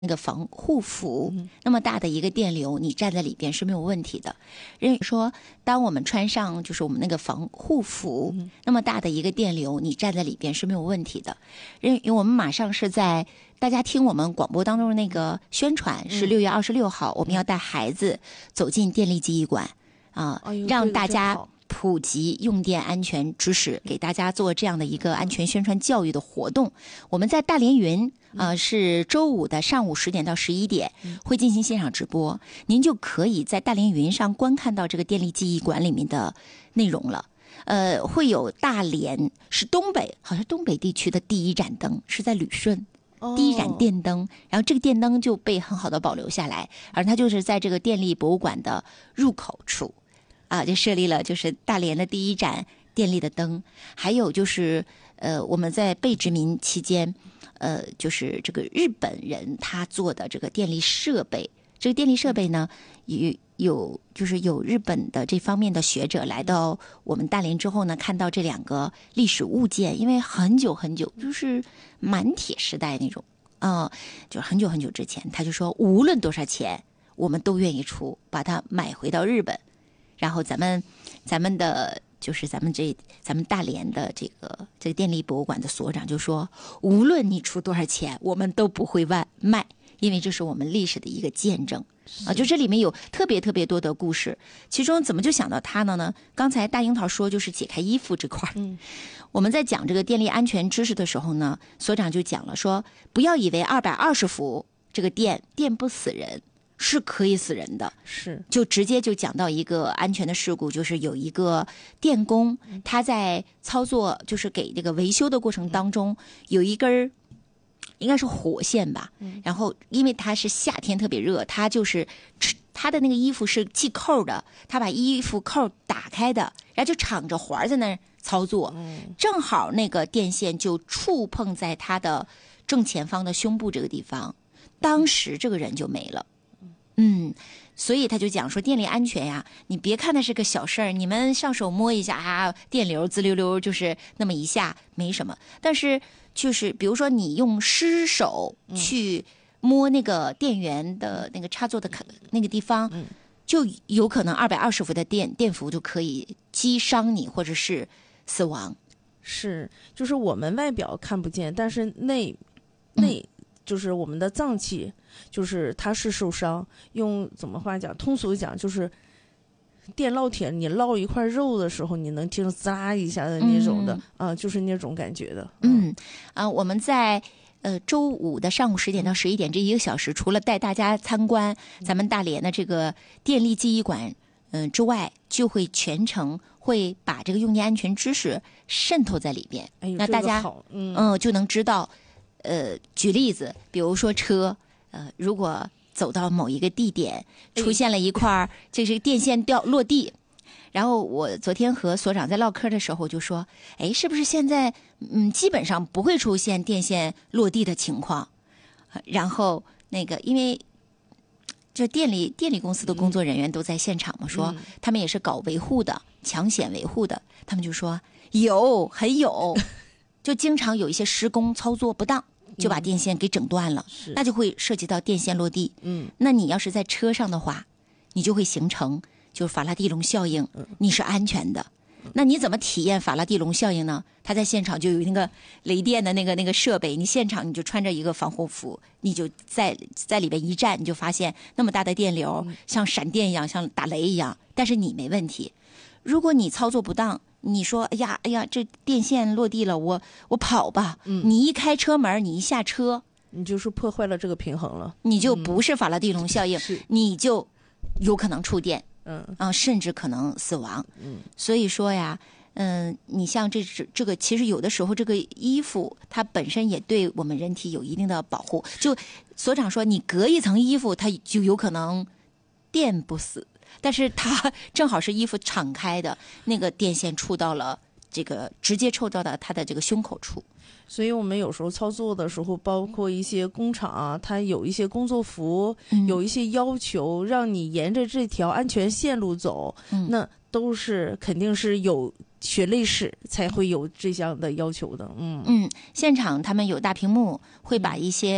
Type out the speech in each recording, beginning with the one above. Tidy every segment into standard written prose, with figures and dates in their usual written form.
那个防护服那么大的一个电流，你站在里边是没有问题的。人说，当我们穿上就是我们那个防护服，那么大的一个电流，你站在里边是没有问题的。因为我们马上是在大家听我们广播当中的那个宣传，是6月26号，我们要带孩子走进电力记忆馆啊，让大家普及用电安全知识，给大家做这样的一个安全宣传教育的活动。我们在大连云是周五的上午10点到11点会进行现场直播，您就可以在大连云上观看到这个电力记忆馆里面的内容了。会有大连是东北，好像东北地区的第一盏灯是在旅顺。第一盏电灯，然后这个电灯就被很好的保留下来，而它就是在这个电力博物馆的入口处就设立了就是大连的第一盏电力的灯。还有就是我们在被殖民期间就是这个日本人他做的这个电力设备，这个电力设备呢就是有日本的这方面的学者来到我们大连之后呢，看到这2个历史物件，因为很久很久就是满铁时代那种就是很久很久之前，他就说无论多少钱我们都愿意出，把它买回到日本。然后咱们的就是咱们大连的这个电力博物馆的所长就说，无论你出多少钱我们都不会卖，因为这是我们历史的一个见证就这里面有特别特别多的故事。其中怎么就想到它呢？刚才大樱桃说就是解开衣服这块我们在讲这个电力安全知识的时候呢，所长就讲了说，不要以为220伏这个电不死人，是可以死人的。 是就直接就讲到一个安全的事故，就是有一个电工他在操作就是给这个维修的过程当中有一根应该是火线吧，然后因为它是夏天特别热，他就是他的那个衣服是系扣的，他把衣服扣打开的，然后就敞着环在那儿操作，正好那个电线就触碰在他的正前方的胸部这个地方，当时这个人就没了。所以他就讲说电力安全呀，你别看它是个小事儿，你们上手摸一下电流滋溜溜就是那么一下没什么，但是就是比如说你用湿手去摸那个电源的那个插座的那个地方，就有可能220伏的电伏就可以击伤你或者是死亡。 是，就是我们外表看不见，但是内就是我们的脏器，就是它是受伤。用怎么话讲，通俗讲就是电烙铁，你烙一块肉的时候，你能听滋啦一下的那种的就是那种感觉的。 我们在周五的上午10点到11点这1个小时，除了带大家参观咱们大连的这个电力记忆馆之外，就会全程会把这个用电安全知识渗透在里边。那大家就能知道。举例子，比如说车，如果走到某一个地点，出现了一块这电线落地，然后我昨天和所长在唠嗑的时候就说，是不是现在基本上不会出现电线落地的情况？然后那个因为这电力公司的工作人员都在现场嘛，说他们也是搞维护的，抢险维护的，他们就说很有就经常有一些施工操作不当，就把电线给整断了，那就会涉及到电线落地。那你要是在车上的话，你就会形成就是法拉第笼效应，你是安全的。那你怎么体验法拉第笼效应呢？他在现场就有那个雷电的那个设备，你现场你就穿着一个防护服，你就在里边一站，你就发现那么大的电流像闪电一样，像打雷一样，但是你没问题。如果你操作不当，你说哎呀，这电线落地了，我跑吧。你一开车门，你一下车， 你就是破坏了这个平衡了， 你就不是法拉第笼效应，你就有可能触电，甚至可能死亡。所以说呀，你像这个，其实有的时候这个衣服它本身也对我们人体有一定的保护。就所长说，你隔一层衣服，它就有可能电不死。但是它正好是衣服敞开的，那个电线触到了这个，直接触到了它的这个胸口处。 所以我们有时候操作的时候，包括一些工厂它有一些工作服，有一些要求让你沿着这条安全线路走，那都是肯定是有学历史才会有这样的要求的。现场他们有大屏幕，会把一些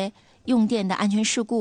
用电的安全事故。